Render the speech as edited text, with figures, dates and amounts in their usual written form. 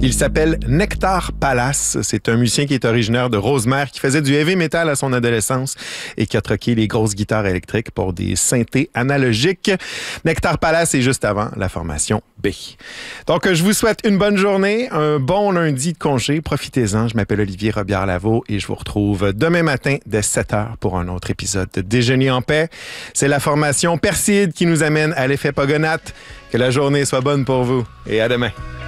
Il s'appelle Nectar Palace. C'est un musicien qui est originaire de Rosemère, qui faisait du heavy metal à son adolescence et qui a troqué les grosses guitares électriques pour des synthés analogiques. Nectar Palace est juste avant la formation B. Donc, je vous souhaite une bonne journée, un bon lundi de congé. Profitez-en. Je m'appelle Olivier Robillard-Lavaux et je vous retrouve demain matin dès 7h pour un autre épisode de Déjeuner en paix. C'est la formation Perside qui nous amène à l'effet Pogonath. Que la journée soit bonne pour vous et à demain.